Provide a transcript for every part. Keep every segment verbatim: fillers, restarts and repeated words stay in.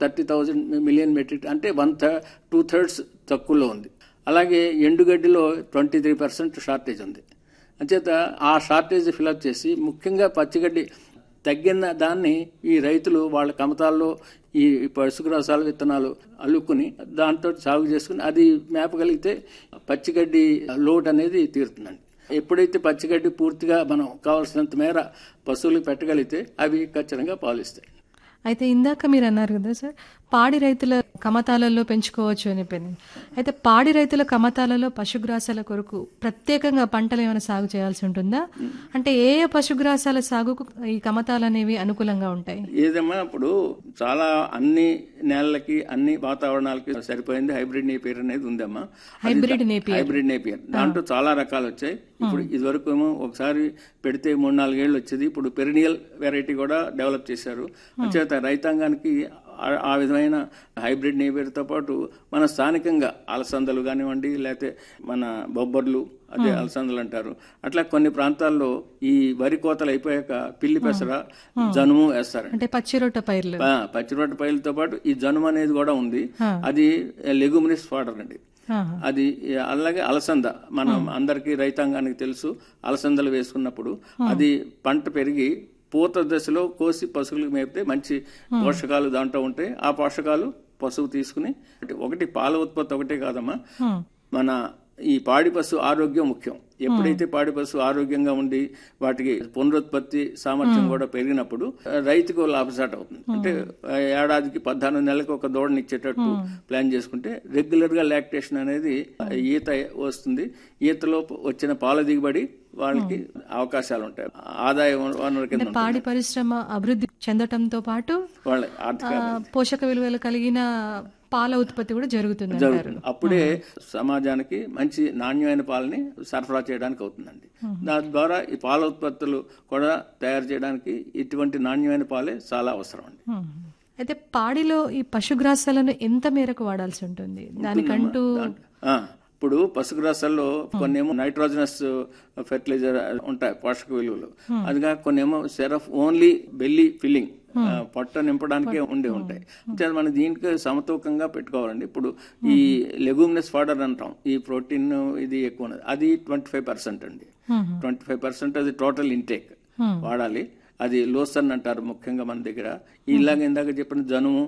Thirty thousand million metric అంటే one two thirds తక్కువలో ఉంది. అలాగే ఎండుగడ్డిలో ట్వంటీ త్రీ పర్సెంట్ షార్టేజ్ ఉంది. అంచేత ఆ షార్టేజ్ ఫిలప్ చేసి ముఖ్యంగా పచ్చిగడ్డి తగ్గిన దాన్ని ఈ రైతులు వాళ్ళ కమతాల్లో ఈ పశుగ్రాసాల విత్తనాలు అల్లుకుని దాంతో సాగు చేసుకుని అది మేపగలిగితే పచ్చిగడ్డి లోటు అనేది తీరుతుందండి. ఎప్పుడైతే పచ్చిగడ్డి పూర్తిగా మనం కావాల్సినంత మేర పశువులకు పెట్టగలిగితే అవి ఖచ్చితంగా పాలిస్తాయి. అయితే ఇందాక మీరు అన్నారు కదా సార్, పాడి రైతుల కమతాలలో పెంచుకోవచ్చు అని చెప్పి. అయితే పాడి రైతుల కమతాలలో పశుగ్రాసాల కొరకు ప్రత్యేకంగా పంటలు ఏమైనా సాగు చేయాల్సి ఉంటుందా? అంటే ఏ ఏ పశుగ్రాసాల సాగుకు ఈ కమతాలు అనేవి అనుకూలంగా ఉంటాయి? ఏదమ్మా ఇప్పుడు చాలా అన్ని నేలలకి అన్ని వాతావరణాలకి సరిపోయింది హైబ్రిడ్ నేపియర్ అనేది ఉందమ్మా. హైబ్రిడ్ నేపియర్ హైబ్రిడ్ నేపియర్ దాంట్లో చాలా రకాలు వచ్చాయి. ఇప్పుడు ఇది వరకు ఏమో ఒకసారి పెడితే మూడు నాలుగేళ్లు వచ్చేది. ఇప్పుడు పెరినియల్ వెరైటీ కూడా డెవలప్ చేశారు. అంచేత రైతాంగానికి ఆ విధమైన హైబ్రిడ్ నేపియర్తో పాటు మన స్థానికంగా అలసందలు కానివ్వండి, లేకపోతే మన బొబ్బర్లు, అదే అలసందలు అంటారు, అట్లా కొన్ని ప్రాంతాల్లో ఈ వరి కోతలు అయిపోయాక పిల్లి పెసర, జనుము వేస్తారు. అంటే పచ్చిరొట్ట పైర్లు పచ్చిరొట్ట పైర్లతో పాటు ఈ జనుము అనేది కూడా ఉంది. అది లెగుమినిస్ ఫాడర్ అండి. అది అలాగే అలసంద మనం అందరికీ రైతాంగానికి తెలుసు. అలసందలు వేసుకున్నప్పుడు అది పంట పెరిగి పూత దశలో కోసి పశువులకు మేపితే మంచి పోషకాలు దాంట్లో ఉంటాయి. ఆ పోషకాలు పశువు తీసుకుని ఒకటి పాల ఉత్పత్తి ఒకటే కాదమ్మా, మన ఈ పాడి పశువు ఆరోగ్యం ముఖ్యం. ఎప్పుడైతే పాడి పశువు ఆరోగ్యంగా ఉండి వాటికి పునరుత్పత్తి సామర్థ్యం కూడా పెరిగినప్పుడు రైతుకు లాభసాట అవుతుంది. అంటే ఏడాదికి పద్నాలుగు నెలలకు ఒక దూడని ఇచ్చేటట్టు ప్లాన్ చేసుకుంటే రెగ్యులర్ గా లాక్టేషన్ అనేది ఈత వస్తుంది. ఈతలో వచ్చిన పాల దిగుబడి వాళ్ళకి అవకాశాలు ఉంటాయి. ఆదాయ వనరు కింద పాడి పరిశ్రమ అభివృద్ధి చెందటంతో పాటు వాళ్ళ ఆర్థిక పోషక విలువలు కలిగిన పాల ఉత్పత్తి కూడా జరుగుతుంది. అప్పుడే సమాజానికి మంచి నాణ్యమైన పాలని సరఫరా చేయడానికి అవుతుందండి. దాని ద్వారా ఈ పాల ఉత్పత్తులు కూడా తయారు చేయడానికి ఇటువంటి నాణ్యమైన పాలే చాలా అవసరం అండి. అయితే పాడిలో ఈ పశుగ్రాసాలను ఎంత మేరకు వాడాల్సి ఉంటుంది? దానికంటూ ఇప్పుడు పశుగ్రాసాల్లో కొన్ని ఏమో నైట్రోజనస్ ఫెర్టిలైజర్ ఉంటాయి పోషక విలువలు, అదిగా కొన్ని ఏమో సెరఫ్ ఓన్లీ బెల్లీ ఫిల్లింగ్ పొట్ట నింపడానికే ఉండే ఉంటాయి. మనం దీనికి సమతూకంగా పెట్టుకోవాలండి. ఇప్పుడు ఈ లెగుమినస్ ఫాడర్ అంటాం, ఈ ప్రోటీన్ ఇది ఎక్కువ ఉన్నది, అది ట్వంటీ ఫైవ్ పర్సెంట్ అండి. ట్వంటీ ఫైవ్ పర్సెంట్ అది టోటల్ ఇంటేక్ వాడాలి. అది లోసన్ అంటారు ముఖ్యంగా మన దగ్గర. ఇలాగ ఇందాక చెప్పిన జనుము,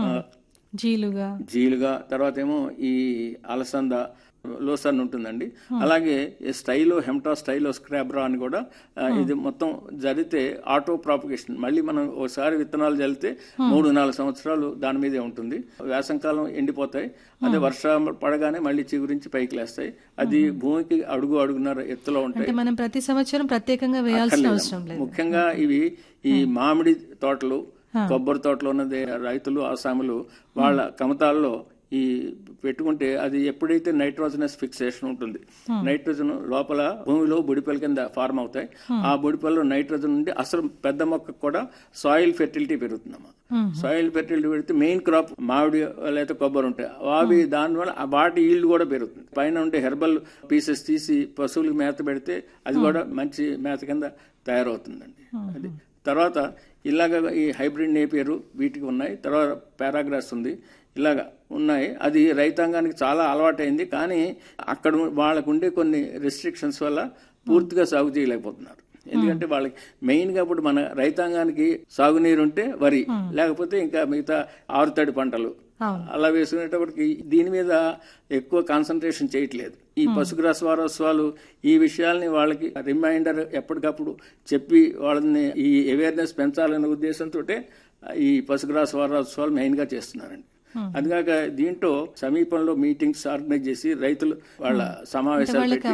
జీలుగా జీలుగా తర్వాత ఏమో ఈ అలసంద లోసన్ ఉంటుందండి. అలాగే స్టైలో హెమ్టా స్టైలో స్క్రాబ్రా అని కూడా ఇది మొత్తం జరిగితే ఆటో ప్రాపగేషన్, మళ్ళీ మనం ఒకసారి విత్తనాలు జల్లితే మూడు నాలుగు సంవత్సరాలు దాని మీదే ఉంటుంది. వేసంకాలం ఎండిపోతాయి, అదే వర్షం పడగానే మళ్ళీ చిగురించి పైకి లేస్తాయి. అది భూమికి అడుగు అడుగున్నర ఎత్తులో ఉంటాయి. మనం ప్రతి సంవత్సరం ప్రత్యేకంగా వేయాల్సిన అవసరం లేదు. ముఖ్యంగా ఇవి ఈ మామిడి తోటలు, కొబ్బరి తోటలో ఉన్నది రైతులు ఆసాములు వాళ్ళ కమతాల్లో ఈ పెట్టుకుంటే అది ఎప్పుడైతే నైట్రోజనస్ ఫిక్సేషన్ ఉంటుంది, నైట్రోజన్ లోపల భూమిలో బుడిపల కింద ఫార్మ్ అవుతాయి. ఆ బుడిపల్లో నైట్రోజన్ ఉండి అసలు పెద్ద మొక్కకు కూడా సాయిల్ ఫెర్టిలిటీ పెరుగుతుందమ్మా. సాయిల్ ఫెర్టిలిటీ పెడితే మెయిన్ క్రాప్ మామిడి లేదా కొబ్బరి ఉంటాయి, అవి దానివల్ల వాటి ఈల్డ్ కూడా పెరుగుతుంది. పైన ఉండే హెర్బల్ పీసెస్ తీసి పశువులకు మేత పెడితే అది కూడా మంచి మేత కింద తయారవుతుందండి. అది తర్వాత ఇలాగ ఈ హైబ్రిడ్ నేపియర్ వీటికి ఉన్నాయి. తర్వాత పారాగ్రాస్ ఉంది, ఇలాగా ఉన్నాయి. అది రైతాంగానికి చాలా అలవాటైంది. కానీ అక్కడ వాళ్ళకు ఉండే కొన్ని రెస్ట్రిక్షన్స్ వల్ల పూర్తిగా సాగు చేయలేకపోతున్నారు. ఎందుకంటే వాళ్ళకి మెయిన్ గా ఇప్పుడు మన రైతాంగానికి సాగునీరు ఉంటే వరి, లేకపోతే ఇంకా మిగతా ఆరుతడి పంటలు అలా వేసుకునేటప్పటికి దీని మీద ఎక్కువ కాన్సన్ట్రేషన్ చేయట్లేదు. ఈ పశుగ్రాస వారోత్సవాలు ఈ విషయాల్ని వాళ్ళకి రిమైండర్ ఎప్పటికప్పుడు చెప్పి వాళ్ళని ఈ అవేర్నెస్ పెంచాలనే ఉద్దేశంతో ఈ పశుగ్రాస వారోత్సవాలు మెయిన్ గా చేస్తున్నారండి. అందుకాక దీంట్లో సమీపంలో మీటింగ్స్ ఆర్గనైజ్ చేసి రైతులు వాళ్ళ సమావేశాలు పెట్టి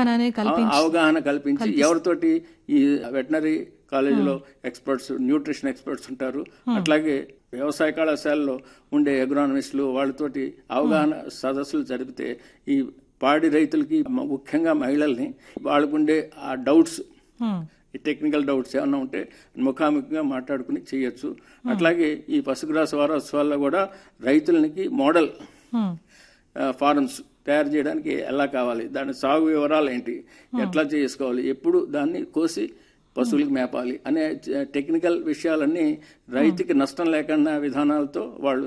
అవగాహన కల్పించి ఎవరితోటి ఈ వెటనరీ కాలేజీలో ఎక్స్పర్ట్స్, న్యూట్రిషన్ ఎక్స్పర్ట్స్ ఉంటారు, అట్లాగే వ్యవసాయ కళాశాలలో ఉండే అగ్రానమిస్టులు వాళ్ళతోటి అవగాహన సదస్సులు జరిపితే ఈ పాడి రైతులకి ముఖ్యంగా మహిళల్ని వాళ్ళకుండే ఆ డౌట్స్, ఈ టెక్నికల్ డౌట్స్ ఏమన్నా ఉంటే ముఖాముఖిగా మాట్లాడుకుని చేయొచ్చు. అట్లాగే ఈ పశుగ్రాస వారోత్సవాల్లో కూడా రైతులకి మోడల్ ఫారమ్స్ తయారు చేయడానికి ఎలా కావాలి, దాని సాగు వివరాలు ఏంటి, ఎట్లా చేసుకోవాలి, ఎప్పుడు దాన్ని కోసి పశువులకు మేపాలి అనే టెక్నికల్ విషయాలన్నీ రైతుకి నష్టం లేకుండా విధానాలతో వాళ్ళు